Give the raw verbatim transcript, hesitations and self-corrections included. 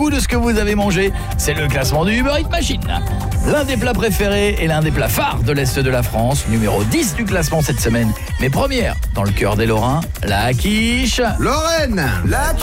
goût de ce que vous avez mangé. C'est le classement du Uber Eats Machine. L'un des plats préférés et l'un des plats phares de l'Est de la France, numéro dix du classement cette semaine. Mais première, dans le cœur des Lorrains, la quiche. Lorraine, la